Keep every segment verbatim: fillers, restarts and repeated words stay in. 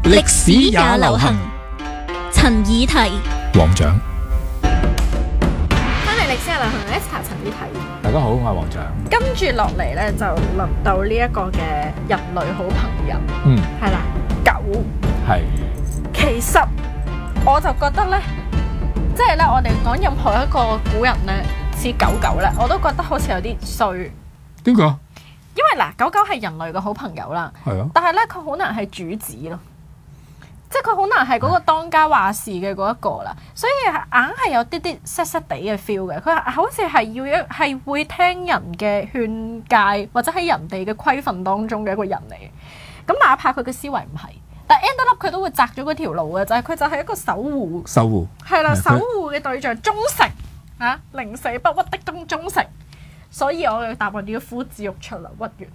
歷史也流行，陳以提、 黃獎。 翻嚟歷史也流行 Esther 陳以提。 大家好，我係黃獎。 跟住落嚟咧，就輪到呢一個嘅人類好朋友， 嗯， 係啦，狗。 係。 其實我就覺得咧，即係咧，我哋講任何一個古人咧，似狗狗咧，我都覺得好似有啲衰。 點解？ 因為嗱，狗狗係人類嘅好朋友啦， 係啊， 但係咧，佢好難係主子咯，即係佢好難係嗰個當家話事嘅嗰一個啦，所以硬係有啲啲濕濕地嘅 feel 嘅。佢好似係要一係會聽人嘅勸誡，或者喺人哋嘅規訓當中嘅一個人嚟嘅。咁哪怕佢嘅思維唔係，但係 end up 佢都會擇咗嗰條路嘅，就係、是、佢就係一個守護， 守護係啦， 係守護嘅對象，忠誠啊，寧死不屈的忠忠誠。所以我嘅答案要呼之欲出啦，屈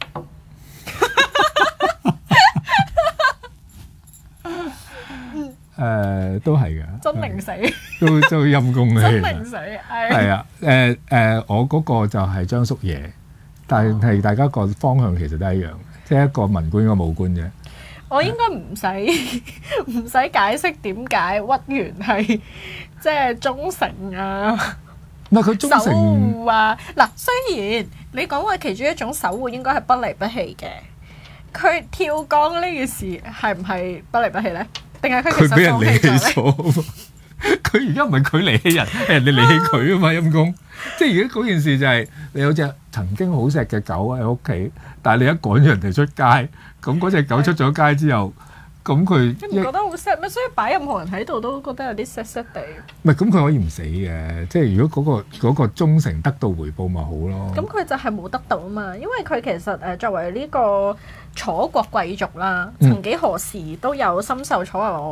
原。 誒，都係嘅， 真寧死， 都都陰公嘅。 真寧死，係係啊，誒誒，我嗰個就係張叔爺，但係大家個方向其實都係一樣，即係一個文官一個武官啫。 我應該唔使唔使解釋點解屈原係即係忠誠啊。 唔係佢忠誠守護啊！嗱，雖然你講話其中一種守護應該係不離不棄嘅，佢跳江呢件事係唔係不離不棄咧？定係佢其實佢俾人離棄放棄咗咗？佢而家唔係佢離棄人，係人哋離棄佢啊嘛，陰公。即係而家嗰件事就係你有隻曾經好錫嘅狗喺屋企，但係你一趕咗人哋出街，咁嗰隻狗出咗街之後，咁佢你唔覺得好 sad 咩？所以擺任何人喺度都覺得有啲 sad sad 地。 唔係咁，佢可以唔死嘅。即係如果嗰個嗰個忠誠得到回報咪好咯。 咁佢就係冇得到啊嘛，因為佢其實誒作為呢個楚國貴族啦，曾幾何時都有深受楚國